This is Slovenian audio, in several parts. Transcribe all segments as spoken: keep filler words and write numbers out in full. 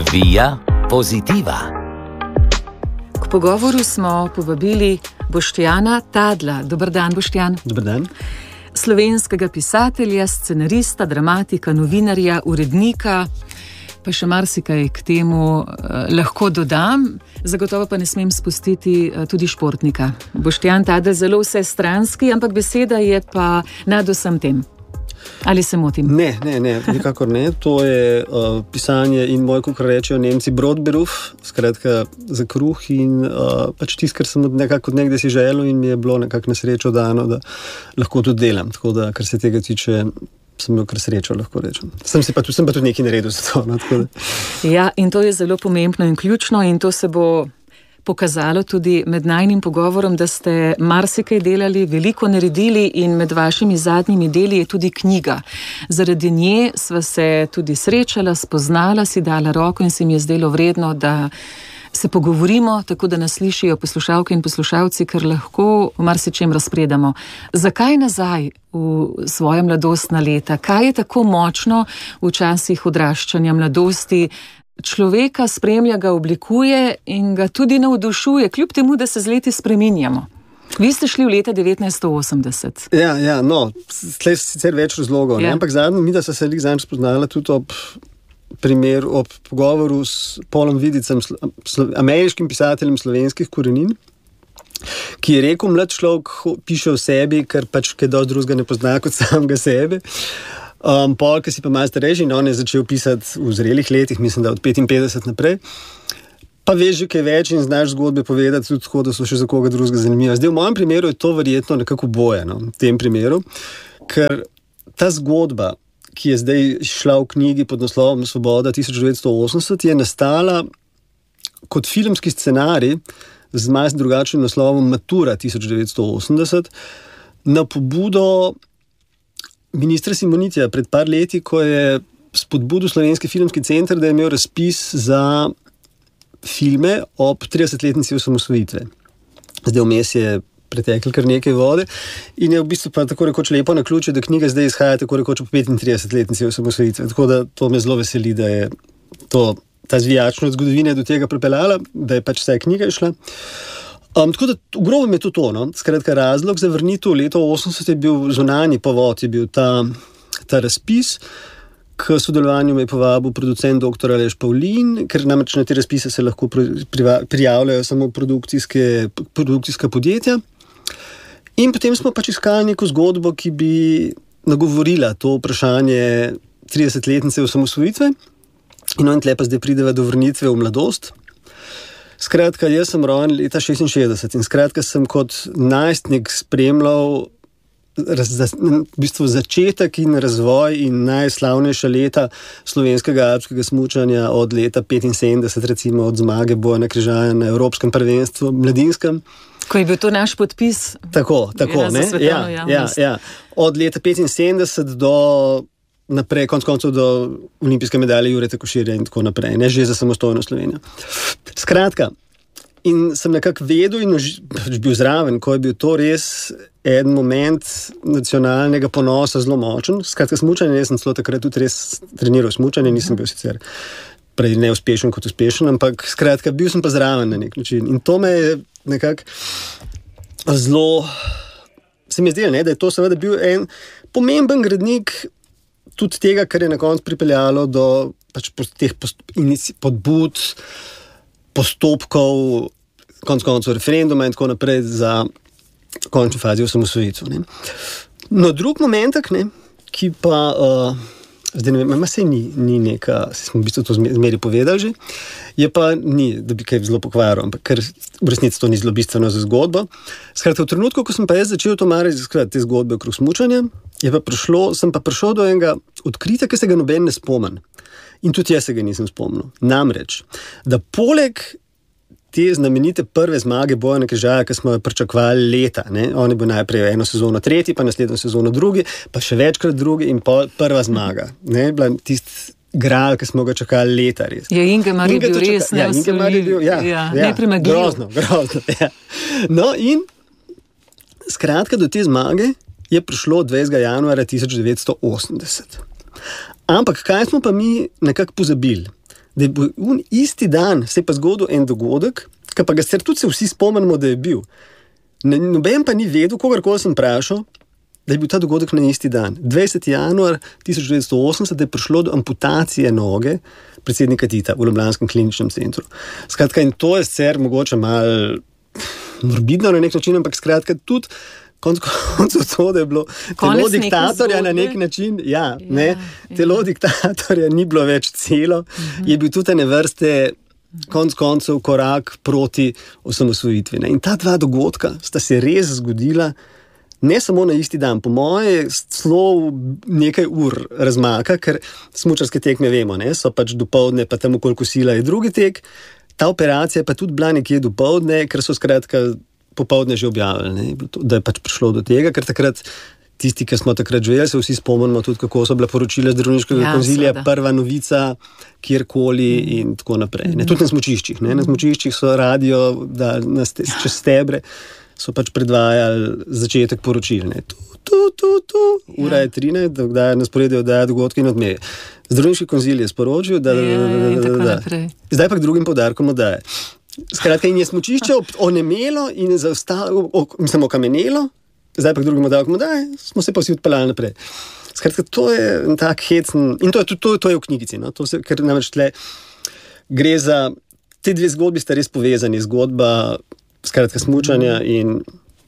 Via pozitiva. K pogovoru smo povabili Boštjana Tadla. Dober dan, Boštjan. Dober dan. Slovenskega pisatelja, scenarista, dramatika, novinarja, urednika, pa še marsikaj k temu eh, lahko dodam. Zagotovo pa ne smem spustiti eh, tudi športnika. Boštjan Tadl zelo vsestranski, ampak beseda je pa nad vsem tem. Ali se motim? Ne, ne, ne, nikakor ne. To je uh, pisanje in moj, kako rečejo Nemci, Brotberuf, skratka za kruh in uh, pač tisto, kar sem nekako nekde si želel in mi je bilo nekako nesrečo dano, da lahko tudi delam. Tako da, kar se tega tiče, sem imel kar srečo, lahko rečem. Sem, si pa, sem pa tudi nekaj naredil za to. No, tako da. Ja, in to je zelo pomembno in ključno in to se bo pokazalo tudi med najnim pogovorom, da ste marsikaj delali, veliko naredili in med vašimi zadnjimi deli je tudi knjiga. Zaradi nje sva se tudi srečala, spoznala, si dala roko in se mi je zdelo vredno, da se pogovorimo, tako da nas slišijo poslušalke in poslušalci, ker lahko v marsičem razpredamo. Zakaj nazaj v svoja mladostna leta? Kaj je tako močno v časih odraščanja, mladosti? Človeka spremlja, ga oblikuje in ga tudi navdušuje, kljub temu, da se z leti spreminjamo. Vi ste šli v leta devetnajststo osemdeset. Ja, ja, no, tle je sicer več razlogov, ja. Ampak zadnji mi, da se se lik zanj spoznala tudi ob primeru, ob pogovoru s Paulom Vidicem, slo, slo, ameriškim pisateljem slovenskih korenin, ki je rekel, mlad človek piše o sebi, ker pač kaj dosti drugega ne pozna kot samega sebe. Um, Paul, ki si pa malo starejši in on je začel pisati v zrelih letih, mislim, da od petinpetdeset naprej, pa veš že kaj več in znaš zgodbe povedati tudi tako, da so še za koga drugega zanimive. Zdaj, v mojem primeru je to verjetno nekako boje, no, v tem primeru, ker ta zgodba, ki je zdaj šla v knjigi pod naslovom Svoboda tisoč devetsto osemdeset, je nastala kot filmski scenarij z malo drugačnim naslovom Matura tisoč devetsto osemdeset na pobudo ministra Simonitija pred par leti, ko je spodbudil Slovenski filmski center, da je imel razpis za filme ob tridesetletnici osamosvojitve. Zdaj vmes je preteklo kar nekaj vode in je v bistvu pa tako rekoč lepo naključje, da knjiga zdaj izhaja tako rekoč ob petintridesetletnici osamosvojitve. Tako da to me zelo veseli, da je to, ta zvijačnost zgodovine do tega pripeljala, da je pač vsa knjiga išla. Um, tako da v grobem je to to, no. Skratka, razlog za vrnitev v leto osemdeset je bil zunanji povod, je bil ta, ta razpis, k sodelovanju me je povabil producent doktor Aleš Pavlin, ker namreč na te razpise se lahko prijavljajo samo produkcijske, produkcijska podjetja. In potem smo pač iskali neko zgodbo, ki bi nagovorila to vprašanje tridesetletnice osamosvojitve. In on tle pa zdaj prideva do vrnitve v mladost. Skratka, jaz sem rojen leta šestinšestdeset in skratka sem kot najstnik spremljal raz, v bistvu začetek in razvoj in najslavnejša leta slovenskega alpskega smučanja od leta petinsedemdeset, recimo od zmage Bojana Križaja na Evropskem prvenstvu mladinskem. Ko je bil to naš podpis. Tako, tako, ne? Ja, ja, ja. Od leta petinsedemdeset do naprej, konc koncev do olimpijske medalje Jureta Koširja in tako naprej, ne, že za samostojno Slovenijo. Skratka, in sem nekako vedel in bil zraven, ko je bil to res en moment nacionalnega ponosa zelo močen. Skratka, smučanje, jaz sem celo takrat tudi res treniral smučanje, nisem bil sicer prej neuspešen kot uspešen, ampak skratka, bil sem pa zraven na nek način. In to me je nekako zelo, se mi je zdelo, ne, da je to seveda bil en pomemben gradnik tudi tega, kar je na koncu pripeljalo do pač teh podbud, postopkov, konc koncev referenduma in tako naprej za končni fazi osamosvojitve. Ne. No, drug momentek, ne, ki pa, uh, zdaj ne vem, ima se ni, ni neka, se smo v bistvu to zmeri povedali že, je pa ni, da bi kaj zelo pokvaril, ampak ker v resnici to ni zelo bistveno za zgodbo. Skratka, v trenutku, ko sem pa jaz začel to mare iskati te zgodbe okrog smučanja, je pa prišlo, sem pa prišel do enega odkritja, ki se ga noben ne spomni. In tudi jaz se ga nisem spomnil. Namreč, da poleg te znamenite prve zmage Bojana Križaja, ki smo jo pričakovali leta, ne, on je bil najprej eno sezono tretji, pa naslednjo sezono drugi, pa še večkrat drugi in pol prva zmaga. Ne, bila tisti gral, ki smo ga čakali leta res. Ja, Ingemar je bil res ja, Ingemar je bil, ja, ja, ja, nepremagljiv. Grozno, grozno, ja. No in skratka, do te zmage je prišlo dvajsetega januarja tisoč devetsto osemdeset. Ampak kaj smo pa mi nekako pozabili? da je bil un isti dan, se je pa zgodil en dogodek, ki pa ga sicer tudi se vsi spomnimo, da je bil. Noben pa ni vedel, kogarkoli sem vprašal, da je bil ta dogodek na isti dan. dvajseti januar tisoč devetsto osemdeset je prišlo do amputacije noge predsednika Tita v ljubljanskem kliničnem centru. Skratka, in to je sicer mogoče malo morbidno na nek način, ampak skratka tudi konec koncev to, da je bilo telo diktatorja na nek način, ja, ja, ne, telo ja. diktatorja ni bilo več celo, uh-huh. je bil tudi ene vrste konec koncev korak proti osamosvojitvi. Ne. In ta dva dogodka sta se res zgodila ne samo na isti dan, po moje celo nekaj ur razmaka, ker smučarske tekme vemo, ne, so pač dopoldne, pa tam koliko sila je drugi tek, ta operacija pa tudi bila nekje dopoldne, ker so skratka popoldne že objavili, ne, da je pač prišlo do tega, ker takrat tisti, ki smo takrat živeli, se vsi spomnimo tudi, kako so bila poročila zdravniškega ja, konzilija, prva novica, kjerkoli mm. in tako naprej. Ne, tudi na smučiščih. Ne, na smučiščih so radio, da nas te, čez stebre so pač predvajali začetek poročil. Ne. Tu, tu, tu, tu, ura je trinajst, da je na sporedu oddaja dogodki in odmeje. Zdravniški konzilij je sporočil, da, ja, da, da, da, da, da. Zdaj pa k drugim poudarkom oddaje. Skratka, in je smučišče onemelo in zaostalo, mislim, okamenelo, zdaj pa k drugim oddajem, da smo se pa vsi odpeljali naprej. Skratka, to je tak hecen, in to je, to, to je v knjigici, no? To se, ker namreč tle gre za, te dve zgodbi sta res povezani, zgodba skratka smučanja in,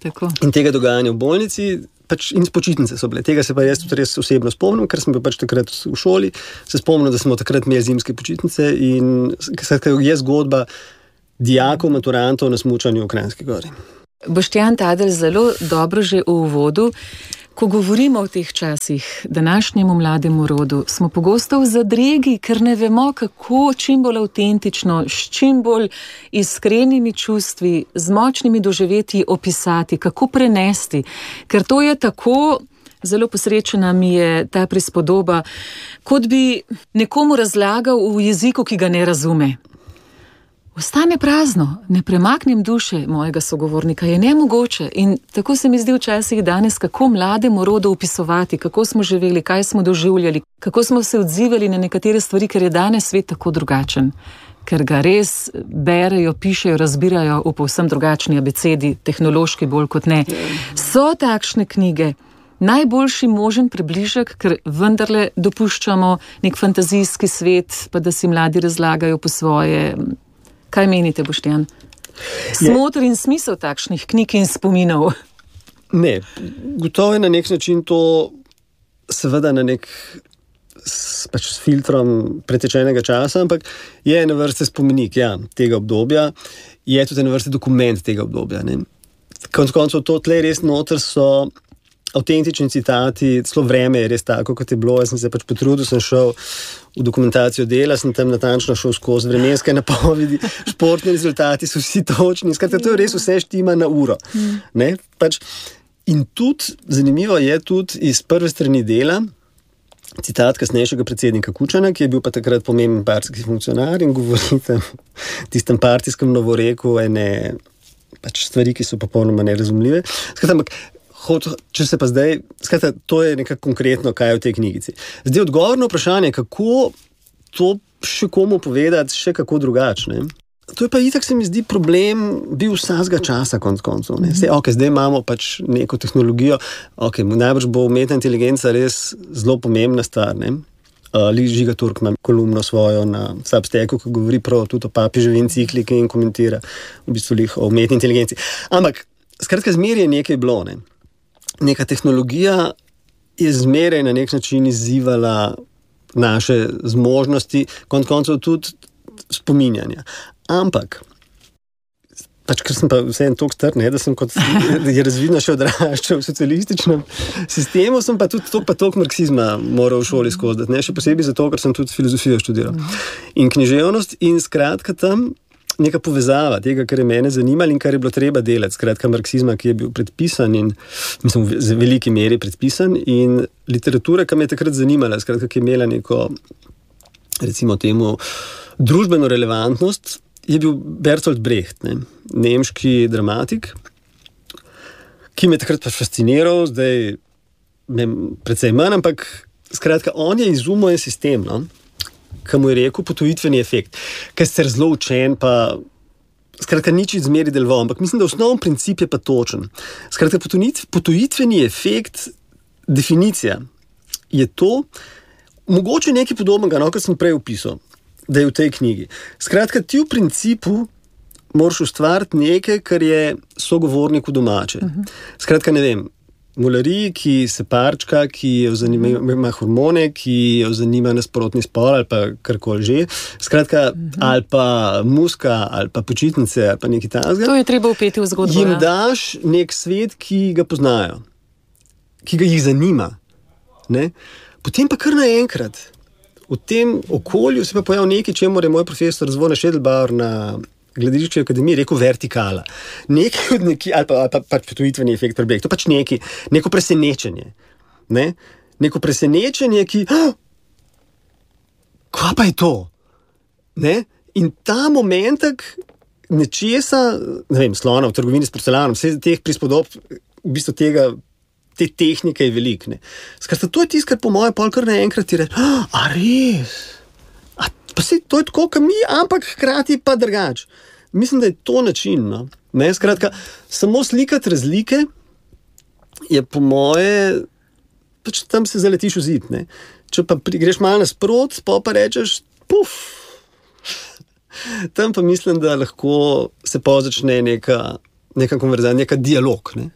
in tega dogajanja v bolnici, pač in počitnice so bile. Tega se pa jaz tudi res osebno spomnim, ker sem bil pač takrat v šoli, se spomnim, da smo takrat imeli zimske počitnice in skratka je zgodba dijakov, maturantov na smučanju v Kranjski Gori. Boštjan Tadelj, zelo dobro že v uvodu. Ko govorimo o teh časih, današnjemu mlademu rodu, smo pogosto v zadregi, ker ne vemo, kako čim bolj avtentično, s čim bolj iskrenimi čustvi, z močnimi doživetji opisati, kako prenesti. Ker to je tako, zelo posrečena mi je ta prispodoba, kot bi nekomu razlagal v jeziku, ki ga ne razume. Ostane prazno, ne premaknem duše mojega sogovornika, je nemogoče in tako se mi zdi včasih danes, kako mlademu rodu opisovati, kako smo živeli, kaj smo doživljali, kako smo se odzivali na nekatere stvari, ker je danes svet tako drugačen, ker ga res berejo, pišejo, razbirajo v povsem drugačni abecedi, tehnološki bolj kot ne. So takšne knjige najboljši možen približek, ker vendarle dopuščamo nek fantazijski svet, pa da si mladi razlagajo po svoje. Kaj menite, Boštjan? Smotr in smisel takšnih knjig in spominov? Ne, gotovo je na nek način to seveda na nek pač s filtrom pretečenega časa, ampak je ena vrste spomenik ja, tega obdobja, je tudi ena vrste dokument tega obdobja. Ne. Konec koncev to tle res noter so avtentični citati, celo vreme je res tako, kot je bilo. Jaz sem se pač potrudil, sem šel v dokumentacijo dela, sem tam natančno šel skozi vremenske napovedi, športni rezultati so vsi točni, skratka, to je res vse štima na uro. Ne? Pač, in tudi, zanimivo je tudi iz prve strani Dela, citat kasnejšega predsednika Kučana, ki je bil pa takrat pomemben partijski funkcionar in govori tam tistem partijskem novoreku ene pač stvari, ki so popolnoma nerazumljive. Skratka, ampak če se pa zdaj, skratka, to je nekako konkretno, kaj je v tej knjigici. Zdaj, odgovor na vprašanje, kako to še komu povedati, še kako drugačne. To je pa itak, se mi zdi, problem bil vsakega časa, konc koncev. Ne? Zdaj, okay, zdaj imamo pač neko tehnologijo, okay, najbrž bo umetna inteligenca res zelo pomembna stvar. Ne? Uh, Žiga Turk ima kolumno svojo na Substacku, ki govori prav tudi o Papeževi encikliki in komentira v bistvu o umetni inteligenci. Ampak, skratka, zmeraj je nekaj bilo, ne? Neka tehnologija je zmeraj na nek način izzivala naše zmožnosti, konec koncev tudi spominjanja. Ampak, pač ker sem pa vseeno toliko star, ne, da sem kot je razvidno še odraščal v socialističnem sistemu, sem pa tudi toliko pa toliko marksizma moral v šoli skozdati, ne, še posebej zato, ker sem tudi filozofijo študiral. In književnost in skratka tam neka povezava tega, kar je mene zanimalo in kar je bilo treba delati, skratka marksizma, ki je bil predpisan in, mislim, v veliki meri predpisan in literatura, ki me je takrat zanimala, skratka, ki je imela neko, recimo temu, družbeno relevantnost, je bil Bertolt Brecht, ne, nemški dramatik, ki me je takrat pač fasciniral, zdaj me precej manj, ampak skratka, on je izumil en sistem, no, ki mu je rekel potujitveni efekt, ker ste zelo učen, pa skratka nič izmeri deloval, ampak mislim, da osnovni princip je pa točen. Skratka, potujitveni efekt, definicija je to, mogoče nekaj podobnega, no, kar sem prej opisal, da je v tej knjigi. Skratka, ti v principu moraš ustvariti nekaj, kar je sogovorniku domače. Skratka, ne vem, mulariji, ki se parčka, ki jo zanima, ima hormone, ki jo zanima nasprotni spol ali pa karkoli že. Skratka, uh-huh. ali pa muska, ali pa počitnice, ali pa nekaj takega. To je treba vpeti v zgodbo. Jim ja. daš nek svet, ki ga poznajo, ki ga jih zanima. Ne? Potem pa kar naenkrat v tem okolju se pa pojavi nekaj, čemu je moj profesor Zvone Šedelbauer na Gledališči akademiji rekel vertikala. Nekaj od neki, ali pa, ali pa pač potujitveni efekt prebeg. To pač neki, neko presenečenje. Ne? Neko presenečenje, ki... Ah, kaj pa je to? Ne? In ta momentek nečesa, ne vem, slona v trgovini s porcelanom, vse teh prispodob, v bistvu tega, te tehnike je velik. Ne? Skratka, to je tisto, kar po moje pol kar naenkrat ti reče, ah, a res? A pa se to je tako, kot mi, ampak hkrati pa drugače. Mislim, da je to način. No? Ne, skratka, samo slikati razlike je po moje, pač tam se zaletiš v zid. Ne? Če pa pri, greš malo nasprot, pa pa rečeš, puf, tam pa mislim, da lahko se pozačne neka, neka konverzacija, neka dialog. Ne?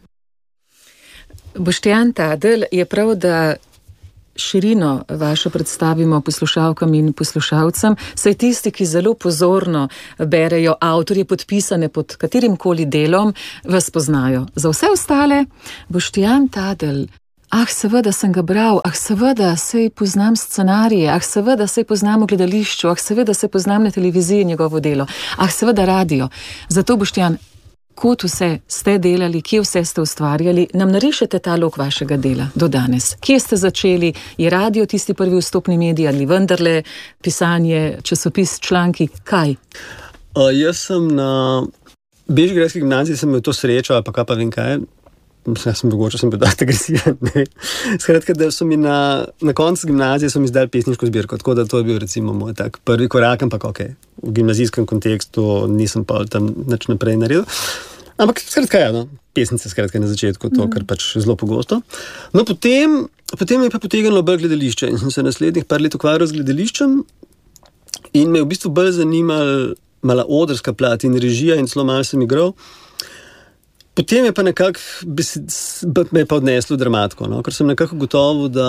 Boštjan Tadelj, je prav, da širino vašo predstavimo poslušalkam in poslušalcem, saj tisti, ki zelo pozorno berejo avtorje podpisane pod katerimkoli delom, vas poznajo. Za vse ostale, Boštjan Tadelj, ah, seveda sem ga bral, ah, seveda sej poznam scenarije, ah, seveda sej poznam v gledališču, ah, seveda sej poznam na televiziji njegovo delo, ah, seveda radio. Zato, Boštjan, kot vse ste delali, kje vse ste ustvarjali, nam narišete ta lok vašega dela do danes. Kje ste začeli? Je radio tisti prvi vstopni medij ali vendarle pisanje, časopis, članki? Kaj? Uh, jaz sem na Bežigrajski gimnaziji, sem imel to srečo, ali pa kaj pa vem kaj, jaz sem mogoče, sem bil dosti agresiven. Skratka, da so mi na, na koncu gimnazije so mi izdali pesniško zbirko, tako da to je bil recimo moj tak prvi korak, ampak ok, v gimnazijskem kontekstu nisem pa tam nič naprej naredil. Ampak skratka, ja, no, pesnice skratka na začetku, to, kar pač zelo pogosto. No, potem, potem me je pa potegnilo bolj gledališče in sem se naslednjih par let ukvarjal z gledališčem in me je v bistvu bolj zanimal mala odrska plat in režija in celo malo sem igral. Potem je pa nekako, me je pa odneslo dramatko, no? Ker sem nekako gotovo, da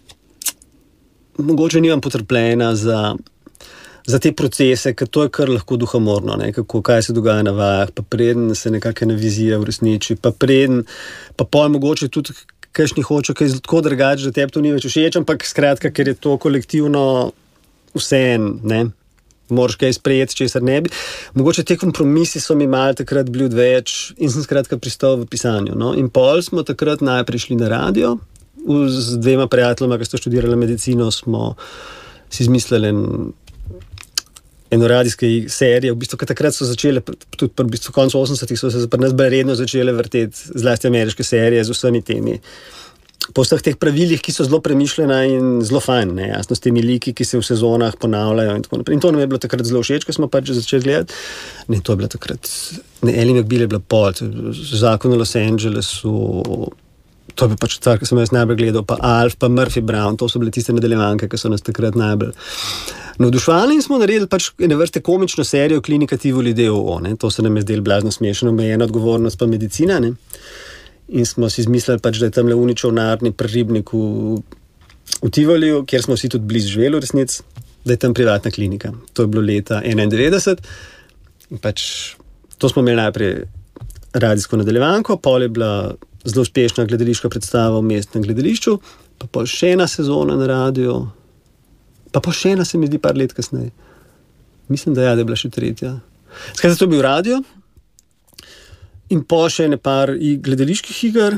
mogoče nimam potrpljenja za, za te procese, ker to je kar lahko duhamorno, ne? Kako, kaj se dogaja na vajah, pa preden se nekakšna vizija uresniči, pa preden, pa pol mogoče tudi kakšni hoče, kaj je tako drugače, da tebi to ni več všeč, ampak skratka, ker je to kolektivno vseeno, ne? Moraš kaj sprejeti, česar ne bi. Mogoče te kompromisi so mi malo takrat bili odveč in sem skratka pristal v pisanju. No? In pol smo takrat najprej šli na radio, z dvema prijateljoma, ki sta študirala medicino, smo si izmislili en, eno radijske serije, v bistvu, ki takrat so začele, tudi v bistvu koncu osemdesetih so se pri nas bolj redno začele vrteti zlasti ameriške serije z vsemi temi. Po vseh teh pravilih, ki so zelo premišljena in zelo fajn, ne, jasno, s temi liki, ki se v sezonah ponavljajo in tako naprej. In to nam je bilo takrat zelo všeč, ko smo pač začeli gledati. Ne, to je bilo takrat, ne, Ally McBeal je bila pol, Zakon v Los Angelesu, to je pač stvar, ki sem jaz najbolj gledal, pa Alf, pa Murphy Brown, to so bile tiste nadaljevanke, ki so nas takrat najbolj navduševali in smo naredili pač ene vrste komično serijo Klinika Tivoli D O O, ne, to se nam je zdelo blazno smešno, omejena odgovornost pa medicina, ne. In smo si izmislili, pač, da je tam le uničovnarni preribnik v, v Tivoliju, kjer smo vsi tudi blizu živeli v resnici, da je tam privatna klinika. To je bilo leta enaindevetdeset. In pač, to smo imeli najprej radijsko nadaljevanko, pol je bila zelo uspešna gledališka predstava v mestnem gledališču, pa pol še ena sezona na radiju, pa pol še ena se mi zdi par let kasneje. Mislim, da, ja, da je bila še tretja. Skratka, to je bil radio. In po še ene par gledaliških iger.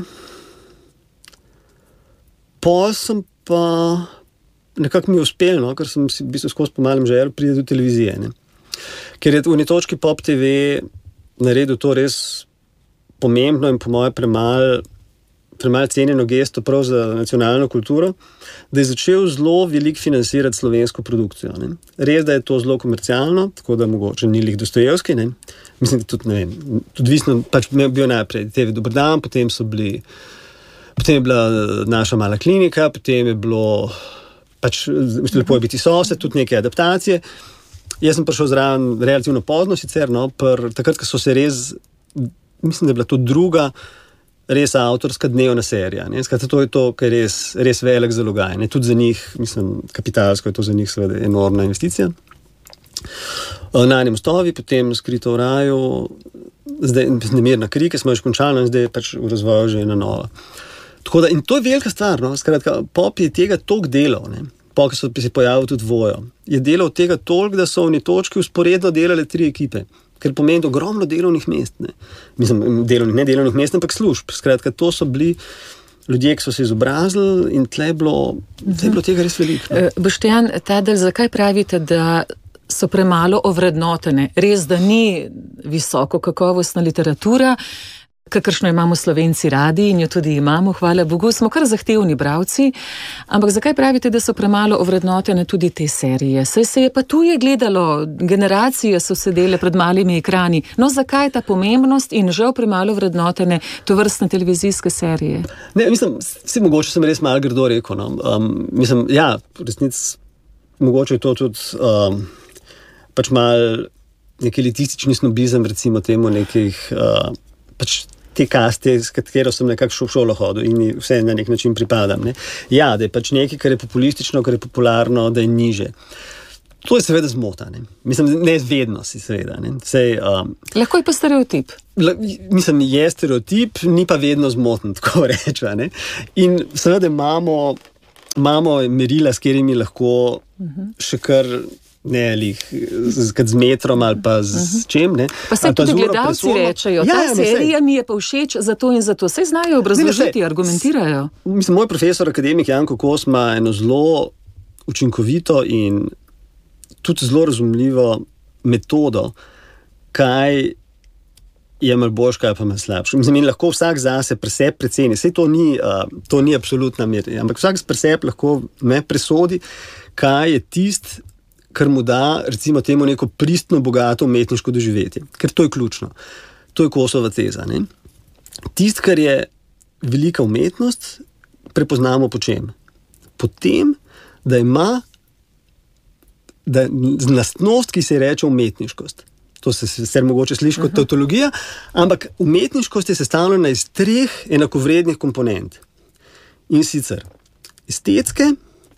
Pol sem pa nekako mi je uspel, no, ker sem si v bistvu skozi po malem želel priti do televizije. Ne. Ker je v eni točki Pop T V naredil to res pomembno in po moje premalo premalo cenjeno gesto prav za nacionalno kulturo, da je začel zelo veliko financirati slovensko produkcijo. Ne. Res, da je to zelo komercialno, tako da mogoče ni lih Dostojevski, ne. Mislim, da tudi, ne vem, tudi visno, pač bil najprej T V Dober dan, potem so bili, potem je bila Naša mala klinika, potem je bilo, pač, lepo je biti sosed, tudi neke adaptacije. Jaz sem prišel zraven relativno pozno sicer, no, pr, takrat, ko so se res, mislim, da je bila to druga res avtorska dnevna serija. Ne. Skratka, to je to, kar je res, res velik zalogaj. Ne. Tudi za njih, mislim, kapitalsko je to za njih seveda enormna investicija. Na enem mostovi, potem Skrito v raju, zdaj Nemirna kri, ki smo jo končali, in zdaj je pač v razvoju že ena nova. Tako da, in to je velika stvar, no. Skratka, Pop je tega toliko delal, ne. Pop, ki so se pojavili tudi Vojo, je delal tega toliko, da so v eni točki usporedno delale tri ekipe, ker pomeni ogromno delovnih mest, ne. Mislim, delovnih, ne delovnih mest, ampak služb. Skratka, to so bili ljudje, ki so se izobrazili in tle je bilo, tle je bilo tega res veliko. No. Boštjan Tadelj, zakaj pravite, da so premalo ovrednotene? Res, da ni visoko kakovostna literatura, kakršno imamo Slovenci radi in jo tudi imamo, hvala Bogu, smo kar zahtevni bralci, ampak zakaj pravite, da so premalo ovrednotene tudi te serije? Saj se je pa tuje gledalo, generacije so sedele pred malimi ekrani, no zakaj ta pomembnost in žal premalo ovrednotene tovrstne televizijske serije? Ne, mislim, vsi mogoče sem res malo grdo rekel, no. um, mislim, ja, v resnici mogoče je to tudi um, pač mal neki elitistični snobizem, recimo temu nekih uh, pač te kaste, s katero sem nekako v šolo hodil in vse na nek način pripadam. Ne. Ja, da je pač nekaj, kar je populistično, kar je popularno, da je niže. To je seveda zmota. Ne. Mislim, ne vedno si seveda. Ne. Sej, um, lahko je pa stereotip. La, mislim, je stereotip, ni pa vedno zmoten, tako rečva. Ne. In seveda imamo, imamo merila, s katerimi lahko uh-huh. še kar ne, ali z, z metrom ali pa z uh-huh. čem, ne. Pa se tudi gledalci presodno rečejo, ja, ta ja, serija mi je pa všeč zato in zato. Saj znajo obrazložiti, argumentirajo. Mislim, moj profesor, akademik Janko Kos, ima eno zelo učinkovito in tudi zelo razumljivo metodo, kaj je malo boljš, kaj pa malo slabš. Mislim, in lahko vsak zase preseb preceni. Sej to ni, uh, to ni absolutna mer, ampak vsak preseb lahko me presodi, kaj je tist, kar mu da, recimo temu, neko pristno, bogato umetniško doživetje. Ker to je ključno. To je Kosova teza. Ne? Tist, kar je velika umetnost, prepoznamo po čem? Po tem, da ima da lastnost, ki se reče umetniškost. To se sicer mogoče sliši kot tautologija, ampak umetniškost je sestavljena iz treh enakovrednih komponent. In sicer estetske,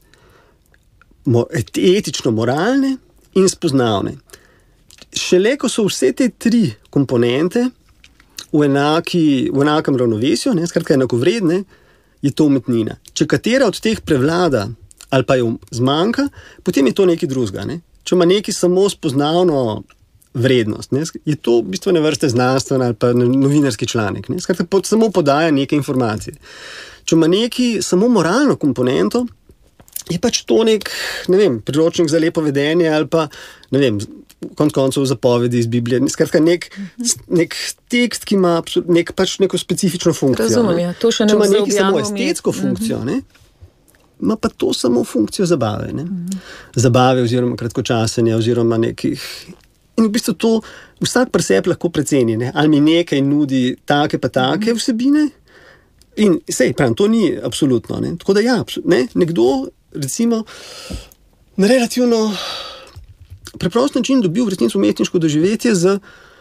etično-moralne in spoznavne. Šele, ko so vse te tri komponente v, enaki, v enakem ravnovesju, ne, skratka enakovredne, je to umetnina. Če katera od teh prevlada ali pa jo zmanjka, potem je to nekaj drugega. Ne. Če ima nekaj samo spoznavno vrednost, ne, je to v bistvu ne vrste znanstvena ali pa novinarski članek. Ne. Skratka, pod, samo podaja neke informacije. Če ima nekaj samo moralno komponento, je pač to nek, ne vem, priročnik za lepo vedenje ali pa, ne vem, konec koncev zapovedi iz Biblije. Skratka, nek, nek tekst, ki ima nek, pač neko specifično funkcijo. Razumem, ja. To še ne Če ima vzobjamo nekaj samo estetsko mi. funkcijo, ne, ima pa to samo funkcijo zabave. Ne. Zabave oziroma kratkočasenja oziroma nekih. In v bistvu to vsak preseb lahko preceni. Ne. Ali mi nekaj nudi take pa take vsebine. In sej, pravim, to ni absolutno. Ne. Tako da ja, ne, nekdo recimo na relativno preprost način dobil v resnici umetniško doživetje z,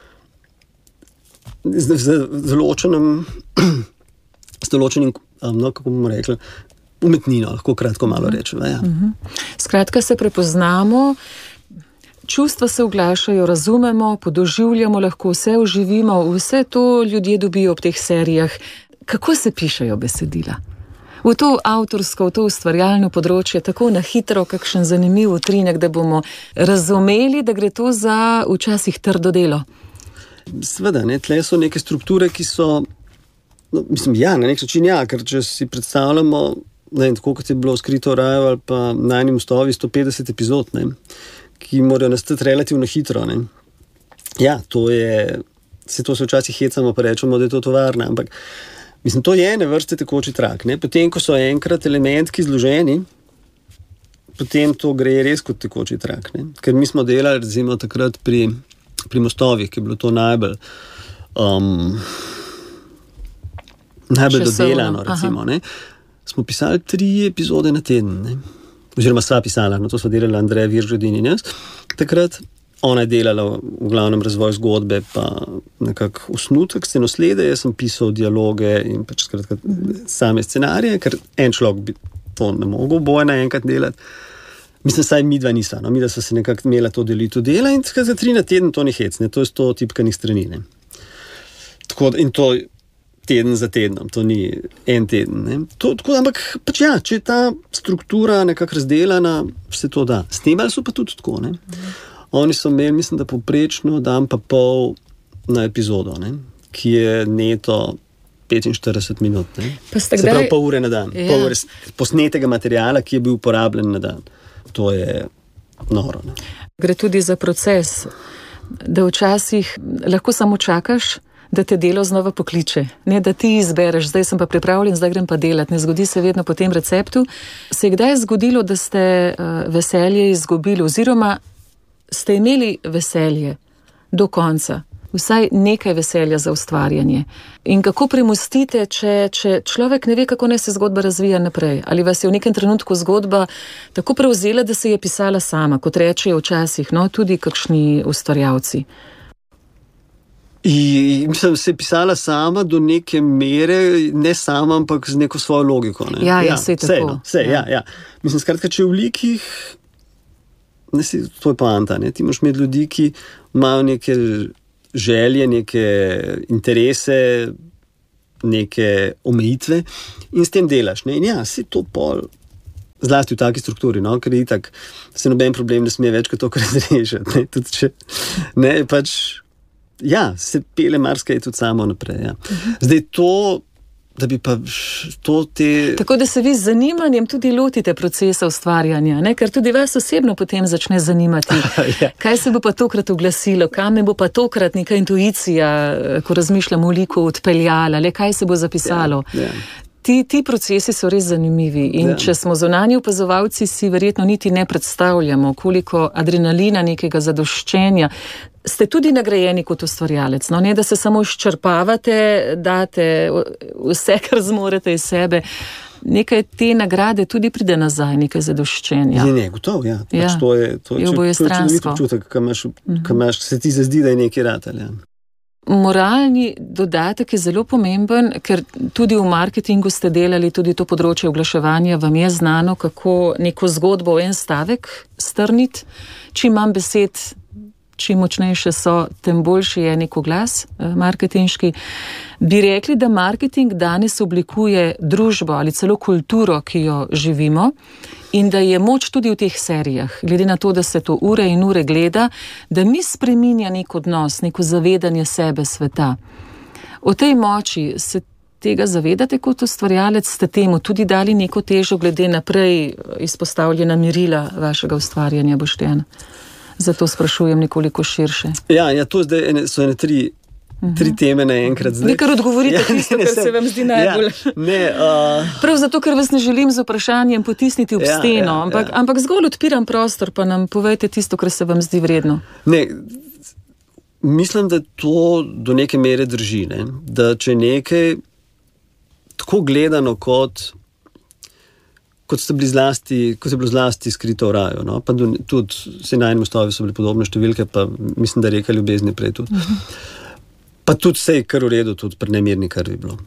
z, z, z določenim z določenim, no, kako bomo rekli, umetnino, lahko kratko malo rečemo. Ja. Skratka, se prepoznamo, čustva se uglašajo, razumemo, podoživljamo, lahko vse oživimo, vse to ljudje dobijo ob teh serijah. Kako se pišejo besedila? V to avtorsko, v to ustvarjalno področje, tako na hitro, kakšen zanimiv utrinek, da bomo razumeli, da gre to za včasih trdo delo. Sveda, ne, tle so neke strukture, ki so, no, mislim, ja, na nek način ja, ker če si predstavljamo, ne, tako kot je bilo Skrito v raju ali pa na enem mostovi sto petdeset epizod, ne, ki morajo nastati relativno hitro. Ne. Ja, to je, se to se včasih hecamo, pa rečemo, da je to tovarna, ampak Mislim, to je ene vrste tekoči trak. Ne? Potem, ko so enkrat elementki zloženi, potem to gre res kot tekoči trak. Ne? Ker mi smo delali, recimo, takrat pri, pri mostovih, ki je bilo to najbolj um, najbolj dodelano, recimo. Ne? Smo pisali tri epizode na teden. Ne? Oziroma sva pisala, no to so delali Andreja Viržodin in jaz. Takrat ona je delala v glavnem razvoj zgodbe, pa nekak osnutek scenoslede, jaz sem pisal dialoge in pač skratka same scenarije, ker en človek bi to ne mogel boje naenkrat delati. Mislim, saj midva nisa, no, midva so se nekako imela to delito dela in za tri na teden to ni hec, ne, to je sto tipkanih strani, ne. Tako, in to teden za tednom, to ni en teden, ne. To, tako, ampak pač ja, če je ta struktura nekako razdelana, se to da. Snemali so pa tudi tako, ne. Oni so imeli, mislim, da poprečno dan pa pol na epizodo, ne, ki je neto petinštirideset minut, ne. Pa ste Se kdaj... pravi pol ure na dan, Ja. pol ure posnetega materiala, ki je bil uporabljen na dan. To je noro, ne. Gre tudi za proces, da včasih lahko samo čakaš, da te delo znova pokliče. Ne, da ti izbereš, zdaj sem pa pripravljen, zdaj grem pa delati. Ne zgodi se vedno po tem receptu. Se je kdaj zgodilo, da ste uh, veselje izgubili oziroma ste imeli veselje do konca? Vsaj nekaj veselja za ustvarjanje. In kako premostite, če, če človek ne ve, kako naj se zgodba razvija naprej? Ali vas je v nekem trenutku zgodba tako prevzela, da se je pisala sama, kot rečejo včasih, no, tudi kakšni ustvarjalci? In, mislim, se je pisala sama do neke mere, ne sama, ampak z neko svojo logiko. Ne? Ja, ja, saj tako. Vse, no, vse, ja. Ja, ja. Mislim, skratka, če v likih, ne si, to je poanta, ne? Ti moraš imeti ljudi, ki imajo neke želje, neke interese, neke omejitve in s tem delaš. Ne? In ja, si to pol, zlasti v taki strukturi, no? Ker je itak, se noben problem ne sme več kot to, kar razrešiti. Ne? Tudi če, ne, pač, ja, se pele marsikaj tudi samo naprej. Ja. Zdaj to, da bi pa to te... Tako da se vi z zanimanjem tudi lotite procesa ustvarjanja, ne? Ker tudi vas osebno potem začne zanimati. Ja. Kaj se bo pa tokrat oglasilo, kam me bo pa tokrat neka intuicija, ko razmišljam o liku, odpeljala, le kaj se bo zapisalo. Ja, ja. Ti, ti procesi so res zanimivi in ja. Če smo zunanji opazovalci, si verjetno niti ne predstavljamo, koliko adrenalina, nekega zadoščenja. Ste tudi nagrajeni kot ustvarjalec, no? Ne da se samo izčrpavate, date vse, kar zmorete iz sebe. Nekaj te nagrade tudi pride nazaj, nekaj zadoščenja. Ne, ne, gotovo, ja. Pač Ja. to je, to je, Je obojestransko. občutek, ko imaš, ko imaš, se ti zazdi, da je neki ratelj. Ja. Moralni dodatek je zelo pomemben, ker tudi v marketingu ste delali, tudi to področje oglaševanja, vam je znano, kako neko zgodbo v en stavek strniti. Čim manj besed, čim močnejše so, tem boljši je nek oglas marketinški. Bi rekli, da marketing danes oblikuje družbo ali celo kulturo, ki jo živimo, in da je moč tudi v teh serijah, glede na to, da se to ure in ure gleda, da mi spreminja nek odnos, neko zavedanje sebe, sveta. O tej moči se tega zavedate kot ustvarjalec, ste temu tudi dali neko težo glede naprej izpostavljena merila vašega ustvarjanja, Boštjan? Zato sprašujem nekoliko širše. Ja, ja, to zdaj ene, so ene tri, tri teme naenkrat. Vi kar odgovorite tisto, kar se vam zdi najbolj. Ja, ne, uh... Prav zato, ker vas ne želim z vprašanjem potisniti v Ja, steno, ja, ampak, ja. ampak zgolj odpiram prostor, pa nam povejte tisto, kar se vam zdi vredno. Ne, mislim, da to do neke mere drži, ne? Da če nekaj tako gledano kot kot ste bili zlasti, kot je bilo zlasti skrito v raju, no? Pa do, tudi vse najni mostovi so bili podobne številke, pa mislim, da reka ljubezni prej tudi. Uh-huh. Pa tudi vse je kar v redu, tudi pri nemirni krvi bilo.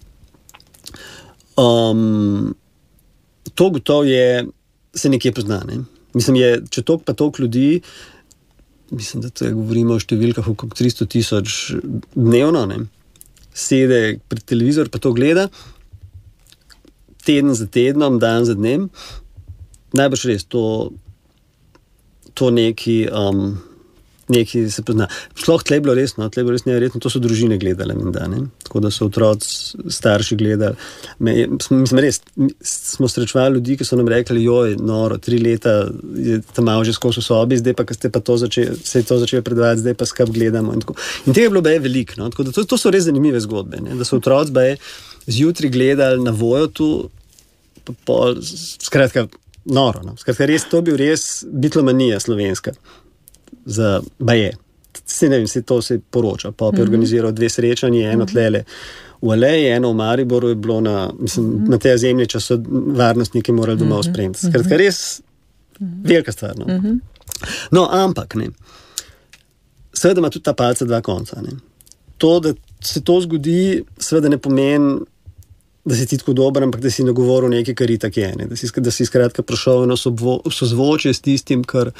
Um, to gotovo je, se nekje pozna, ne? Mislim, je, če toliko pa toliko ljudi, mislim, da tukaj govorimo o številkah okrog tristo tisoč dnevno, ne? Sede pred televizor, pa to gleda, teden za tednom, dan za dnem, najbrž res to, to neki, um, neki se pozna. Šloh tle je bilo resno, tle je bilo res neverjetno, to so družine gledale, menda, ne? Tako da so otroci, starši gledali. Me, mislim, res, smo srečevali ljudi, ki so nam rekli, joj, noro, tri leta je tam malo že skozi v sobi, zdaj pa, ko ste pa to začeli, se je to začelo predvajati, zdaj pa skap gledamo. In, in tega je bilo baje veliko, no? Tako da to, to so res zanimive zgodbe, ne? Da so otroci baje zjutraj gledali na Vojotu, pa pol, skratka, noro. No. Skratka, res, to bi bil res bitlomanija slovenska za baje. Se ne vem, se to se poroča. Pa bi organiziral dve srečanje, eno tlele v Aleji, eno v Mariboru je bilo na, mislim, na te zemlje, če so varnostniki morali domov spremljati. Skratka, res velika stvar. No, no ampak, ne. Seveda ima tudi ta palca dva konca. Ne. To, da se to zgodi, seveda ne pomeni, da si ti tako dober, ampak da si nagovoril nekaj, kar itak je. Ne. Da si, da si skratka prišel eno sozvočje s tistim, kar,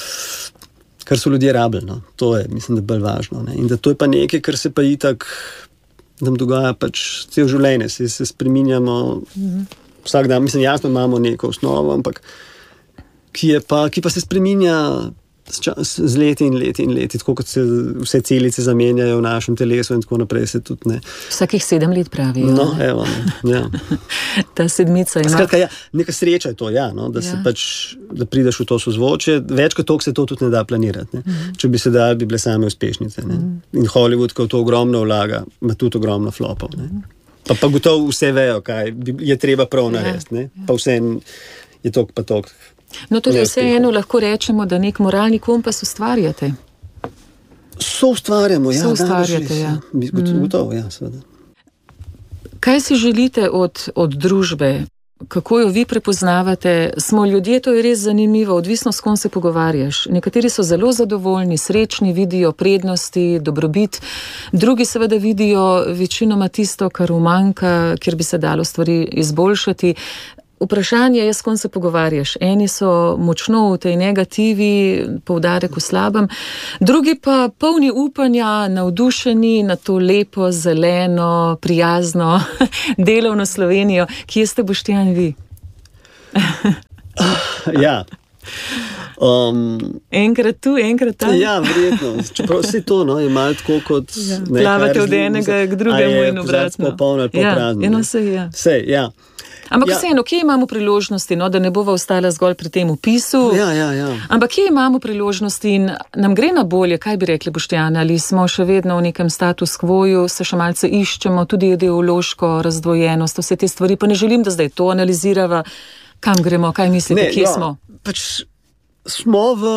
kar so ljudje rabili. No. To je, mislim, da bolj važno. Ne. In da to je pa nekaj, kar se pa itak nam dogaja pač cel življenje. Se, se spreminjamo mm-hmm. vsak dan. Mislim, jasno imamo neko osnovo, ampak ki, je pa, ki pa se spreminja Z, čas, z leti in leti in leti, tako kot se vse celice zamenjajo v našem telesu in tako naprej se tudi ne. Vsakih sedem let pravijo. No, evo, ja. Ta sedmica ima. Skratka, ja, neka sreča je to, ja, no, da ja. se pač, da prideš v to sozvočje, več kot toliko se to tudi ne da planirati. Ne. Mm. Če bi se dali, bi bile same uspešnice. Ne. Mm. In Hollywood, ko to ogromno vlaga, ima tudi ogromno flopov. Ne. Pa, pa gotovo vse vejo, kaj je treba prav narediti. Ne. Pa vse je tok pa tok. No, tudi vse eno lahko rečemo, da nek moralni kompas ustvarjate. So ustvarjamo, ja. So ustvarjate, ja. Gotovo, ja, seveda. Kaj si želite od, od družbe? Kako jo vi prepoznavate? Smo ljudje, to je res zanimivo, odvisno s kom se pogovarjaš. Nekateri so zelo zadovoljni, srečni, vidijo prednosti, dobrobit. Drugi seveda vidijo večinoma tisto, kar umanjka, kjer bi se dalo stvari izboljšati. Vprašanje je, s kom se pogovarjaš. Eni so močno v tej negativi, poudarek v slabem, drugi pa polni upanja, navdušeni na to lepo, zeleno, prijazno, delovno Slovenijo. Kje ste, Boštjan, vi? Ja. Um, enkrat tu, enkrat tam. Ja, verjetno. Čeprav vse to, no, je malo tako kot... Ja. Plavate od enega k drugemu in obratno. Polno ali pol prazno. Ja, eno se je. Vse, ja. Ampak ja. vseeno, kje imamo priložnosti, no, da ne bova ostala zgolj pri tem opisu? Ja, ja, ja. Ampak kje imamo priložnosti in nam gre na bolje, kaj bi rekli, Boštjan, ali smo še vedno v nekem status quoju, se še malce iščemo, tudi ideološko razdvojenost, vse te stvari, pa ne želim, da zdaj to analizirava, kam gremo, kaj mislite, ne, kje ja, smo? Pač smo v,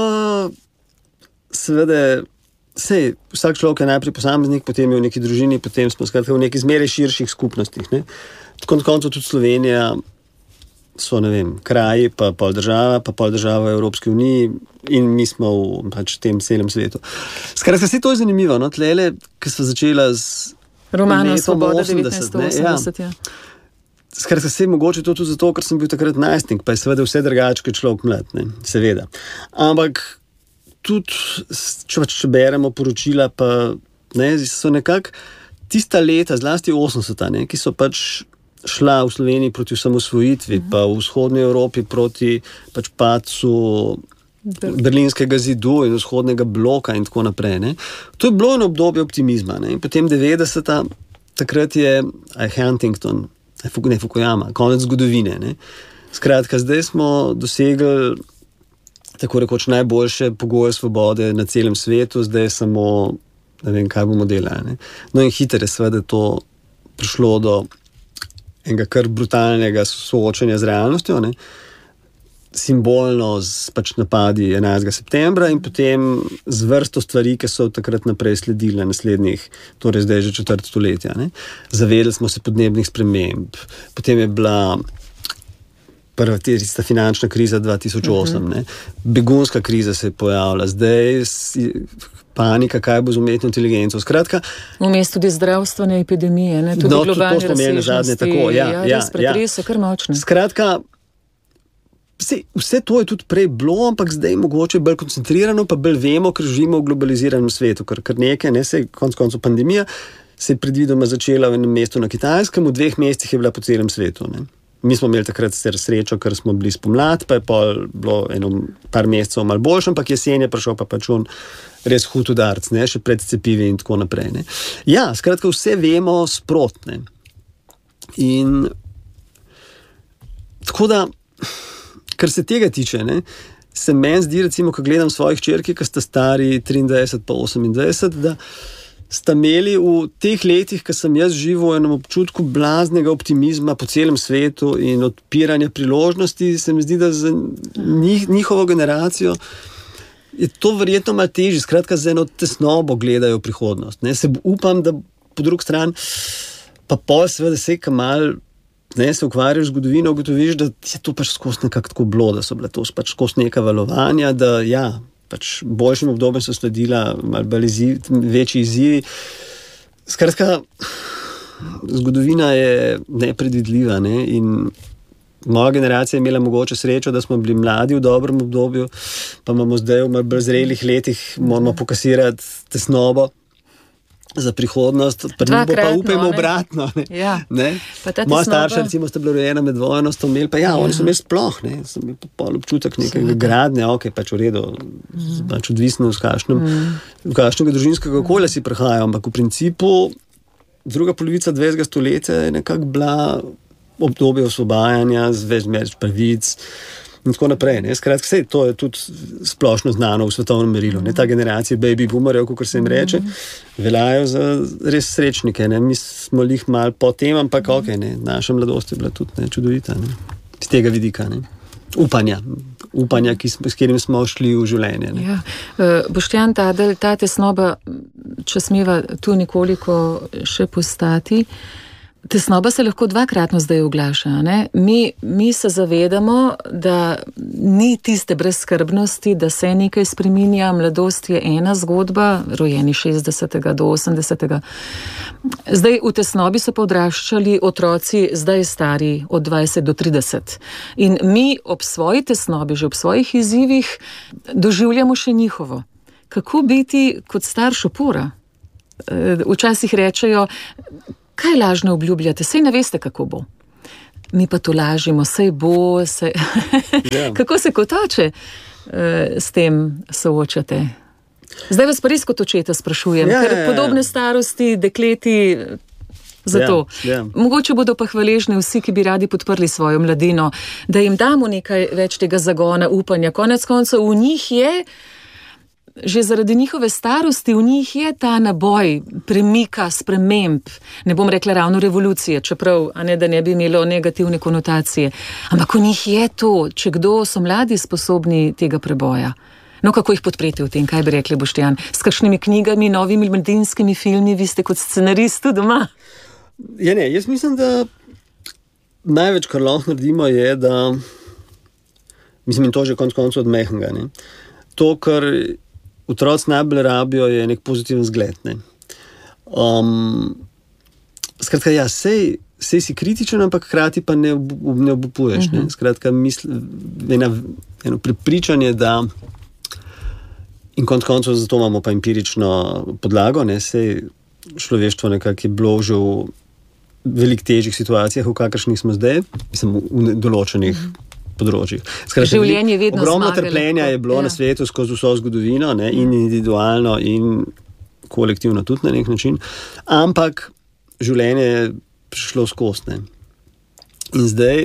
seveda, sej, vsak človek je najprej posameznik, potem je v neki družini, potem smo skratka v neki zmeraj širših skupnostih, ne. Tako na koncu tudi Slovenija so, ne vem, kraji, pa pol država, pa pol država v Evropski uniji in mi smo v pač tem celem svetu. Skratka, vse to je zanimivo, no, tlele, ki smo začela z romanom Svoboda devetnajststo osemdeset, ja. Skratka, se je mogoče to tudi zato, ker sem bil takrat najstnik, pa je seveda vse drugače, človek mlad, ne, seveda. Ampak tudi, če, če beremo poročila, pa ne, so nekako tista leta, zlasti osemdeseta, ne, ki so pač šla v Sloveniji proti osamosvojitvi, uh-huh. pa v vzhodni Evropi proti pač padcu Berlinskega zidu in vzhodnega bloka in tako naprej. Ne. To je bilo eno obdobje optimizma. Ne. In potem devetdeseta, takrat je Huntington, ne Fukuyama, konec zgodovine. Ne. Skratka, zdaj smo dosegli tako rekoč najboljše pogoje svobode na celem svetu, zdaj je samo, ne vem, kaj bomo delali. Ne. No in hitro je seveda to prišlo do enega kar brutalnega soočanja z realnostjo, ne. Simbolno z pač napadi enajstega septembra in potem z vrsto stvari, ki so takrat naprej sledili na naslednjih, torej zdaj že četrt stoletja. Ne. Zavedali smo se podnebnih sprememb, potem je bila prva tista finančna kriza dva tisoč osem, uh-huh. ne. Begunska kriza se je pojavila, zdaj panika, kaj bo z umetno inteligenco. Skratka, vmes tudi zdravstvene epidemije, ne, tudi no, globalne razsežnosti. Tako, ja, ja, ja, res pretrese, ja. Kar močne. Skratka, vse, vse to je tudi prej bilo, ampak zdaj mogoče bolj koncentrirano, pa bolj vemo, ker živimo v globaliziranem svetu, ker, ker nekaj, ne, se je konc koncu pandemija, se je predvidoma začela v enem mestu na Kitajskem, v dveh mestih je bila po celem svetu, ne. Mi smo imeli takrat srečo, ker smo bili spomlad, pa je pol bilo eno par mesecev malo boljše, ampak jesen je prišel pa pač on res hud udarc, ne, še pred cepivi in tako naprej. Ne. Ja, skratka, vse vemo sprotne. In tako da, kar se tega tiče, ne, se meni zdi, recimo, ko gledam svojih hčerki, ki sta stari triindvajset pa osemindvajset, da sta imeli v teh letih, ko sem jaz živel v enem občutku blaznega optimizma po celem svetu in odpiranja priložnosti, se mi zdi, da za njih, njihovo generacijo je to verjetno malo težje, skratka za eno tesnobo gledajo prihodnost. Ne? Se upam, da po drugi strani pa pol seveda se ka mal ne, se ukvarjaš z zgodovino, ugotoviš, da je to pač skozi nekako tako bilo, da so bile to pač skozi neka valovanja, da ja, pač boljšim obdobjem so sledila malo bolj izziv, večji izzivi. Skratka, zgodovina je nepredvidljiva, ne? In moja generacija je imela mogoče srečo, da smo bili mladi v dobrem obdobju, pa imamo zdaj v malo bolj zrelih letih, moramo pokasirati tesnobo za prihodnost, pa ne bo pa upajmo obratno. Ne? Ja. Ne? Moja starša, recimo, sta bila rojena med vojno, sta imeli pa ja, ja. Oni so imeli sploh, ne, sem imel pa pol občutek nekega gradnja, ok, pač v redu, mm. pač odvisno v kakšnem, mm. v kakšnega družinskega okolja si prihajal, ampak v principu druga polovica dvajsetega stoletja je nekako bila obdobje osvobajanja z več, več pravic in tako naprej. Ne. Skratka, sej, to je tudi splošno znano v svetovnem merilu. Ne. Ta generacija baby boomerjev, kot se jim reče, veljajo za res srečnike. Ne. Mi smo lih malo po tem, ampak ok, ne. Naša mladost je bila tudi ne, čudovita. Ne. Z tega vidika. Ne. Upanja. Upanja, ki smo, s katerim smo šli v življenje. Ne. Ja. Uh, Boštjan Tadelj, ta tesnoba, če smeva tu nekoliko še postati, tesnoba se lahko dvakratno zdaj oglaša. Ne? Mi, mi se zavedamo, da ni tiste brezskrbnosti, da se nekaj spreminja, mladost je ena zgodba, rojeni šestdesetega do osemdesetega. Zdaj v tesnobi so pa odraščali otroci, zdaj stari od dvajset do trideset. In mi ob svoji tesnobi, že ob svojih izzivih, doživljamo še njihovo. Kako biti kot starš opora? Včasih rečejo, kaj lažno obljubljate, sej ne veste, kako bo. Mi pa to lažimo, sej bo, sej... yeah. Kako se kot oče uh, s tem soočate? Zdaj vas pa res kot očeta sprašujem, yeah, ker yeah, podobne yeah. starosti, dekleti, zato. Yeah, yeah. Mogoče bodo pa hvaležni vsi, ki bi radi podprli svojo mladino, da jim damo nekaj več tega zagona, upanja. Konec koncev v njih je, že zaradi njihove starosti, v njih je ta naboj premika, sprememb, ne bom rekla ravno revolucije, čeprav, a ne, da ne bi imelo negativne konotacije, ampak v njih je to, če kdo so mladi sposobni tega preboja. No, kako jih podpreti v tem, kaj bi rekli, Boštjan? S kakšnimi knjigami, novimi mladinskimi filmi, vi ste kot scenarist tu doma? Ja, ne, jaz mislim, da največ, kar lahko naredimo, je, da mislim, in to že konc koncu od mehanga, ne? To, kar otroci najbolj rabijo, je nek pozitiven zgled. Ne? Um, skratka, ja, sej, sej si kritičen, ampak hkrati pa ne, ob, ne obupuješ. Uh-huh. Ne? Skratka, misl, ena, eno prepričanje, da in konc koncev zato imamo pa empirično podlago, ne? Sej človeštvo nekako je bilo že v veliko težjih situacijah, v kakršnih smo zdaj, mislim, v določenih uh-huh. področjih. Skratka, življenje vedno ogromno zmagali, trpljenja je bilo ja. na svetu skozi vso zgodovino, ne, in individualno in kolektivno tudi na nek način, ampak življenje je prišlo skozi. Ne. In zdaj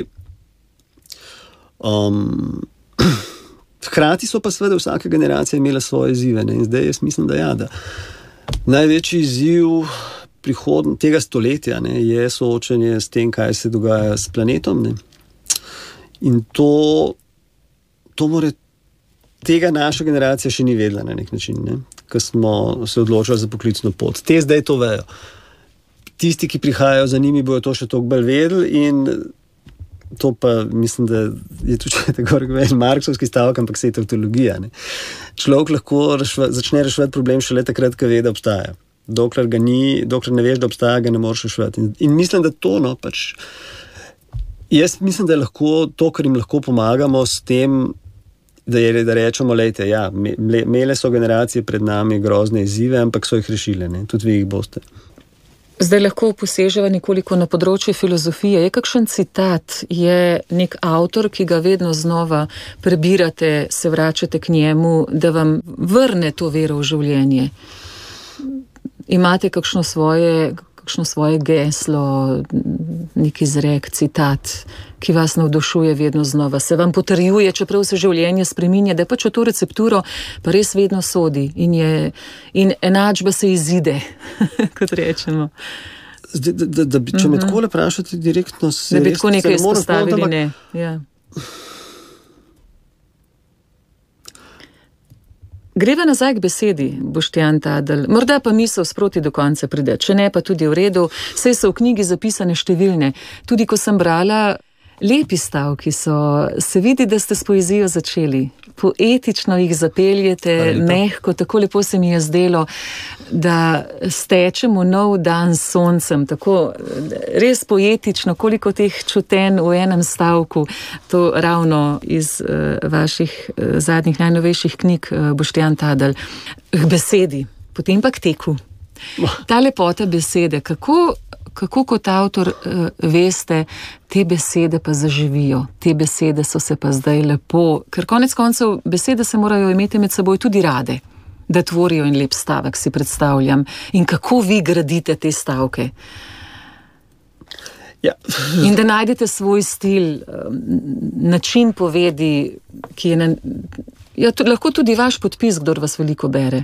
um, hkrati so pa seveda vsaka generacija imela svoje izzive. Ne. In zdaj jaz mislim, da ja, da največji izziv prihodn- tega stoletja ne, je soočanje s tem, kaj se dogaja s planetom, ne. In to, to more, tega naša generacija še ni vedela na nek način, ne? Ko smo se odločili za poklicno pot. Te zdaj to vejo. Tisti, ki prihajajo za njimi, bojo to še toliko bolj vedeli in to pa mislim, da je tudi tako rekel marksovski stavek, ampak se je tautologija. Ne? Človek lahko rešva, začne reševati problem šele takrat, ko ve, da obstaja. Dokler ga ni, dokler ne veš, da obstaja, ga ne moreš reševati. In, in mislim, da to, no, pač jaz mislim, da je lahko to, kar jim lahko pomagamo s tem, da, je, da rečemo, lejte, ja, imele so generacije pred nami grozne izzive, ampak so jih rešile, ne? Tudi vi jih boste. Zdaj lahko poseževa nekoliko na področje filozofije. Je kakšen citat, je nek avtor, ki ga vedno znova prebirate, se vračate k njemu, da vam vrne to vero v življenje? Imate kakšno svoje... kakšno svoje geslo, nek izrek, citat, ki vas navdušuje vedno znova, se vam potrjuje, čeprav se življenje spreminja, da pač v to recepturo pa res vedno sodi in, je, in enačba se izide, kot rečemo. Zdaj, da, da, da bi, če me mm-hmm. takole vprašate direktno, se da bi tako nekaj ne izpostavili, ne. Ja. Greva nazaj k besedi, Boštjan Tadel. Morda pa misel sproti do konca pride, če ne pa tudi v redu, saj so v knjigi zapisane številne. Tudi ko sem brala, lepi stavki so, se vidi, da ste s poezijo začeli. Poetično jih zapeljete, mehko, tako lepo se mi je zdelo, da stečemo nov dan s soncem, tako res poetično, koliko teh čuten v enem stavku, to ravno iz uh, vaših uh, zadnjih najnovejših knjig, uh, Boštjan Tadel, k besedi, potem pa k teku. Ta lepota besede, kako, kako kot avtor uh, veste, te besede pa zaživijo, te besede so se pa zdaj lepo, ker konec koncev besede se morajo imeti med seboj tudi rade, da tvorijo en lep stavek, si predstavljam. In kako vi gradite te stavke? Ja. In da najdete svoj stil, način povedi, ki je na, ja, to, lahko tudi vaš podpis, kdor vas veliko bere.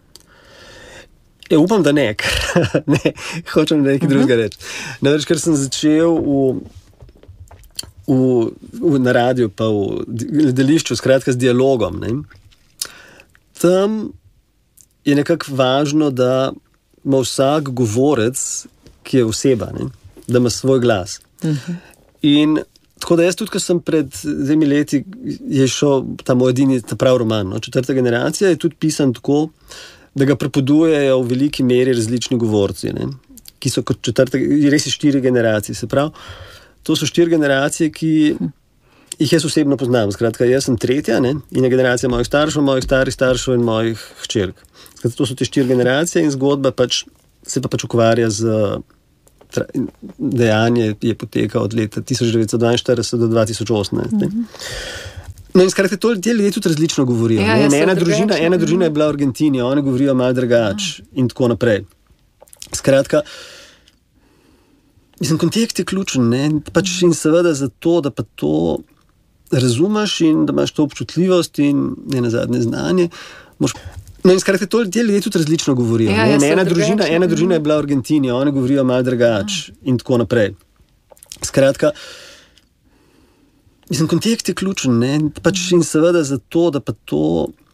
Ja, upam, da ne, ne, hočem nekaj uh-huh. drugega reči. Namreč, ker sem začel v, v, v, na radiju, pa v gledališču, skratka z dialogom, ne, tam je nekako važno, da ima vsak govorec, ki je oseba, ne, da ima svoj glas. Uh-huh. In tako da jaz tudi, ko sem pred dvemi leti, je šel ta moj edini, ta prav roman, no, Četrta generacija, je tudi pisan tako, da ga prepodujejo v veliki meri različni govorci, ne, ki so kot četrte, res je štiri generacije, se pravi, to so štiri generacije, ki jih jaz osebno poznam. Skratka, jaz sem tretja, ne, in je generacija mojih staršev, mojih starih staršev in mojih hčerk. Skratka, to so te štiri generacije in zgodba pač, se pa pač ukvarja z tra, dejanje, je poteka od leta tisoč devetsto dvainštirideset do dva tisoč osemnajst. Mm-hmm. No in skratka, to ti ljudje tudi različno govorijo. Ja, ne, ena, družina, ena družina je bila v Argentini, oni govorijo malo drugače in tako naprej. Skratka, mislim, kontekst je ključen, ne, pač in seveda zato, da pa to razumeš in da imaš to občutljivost in ne nazadnje znanje. Moš... No in skratka, to ti ljudje tudi različno govorijo. Ja, ne, ne, ena, družina, ena družina je bila v Argentini, oni govorijo malo drugače in tako naprej. Skratka, mislim, kontekst je ključen, ne, pač in seveda zato, da pa to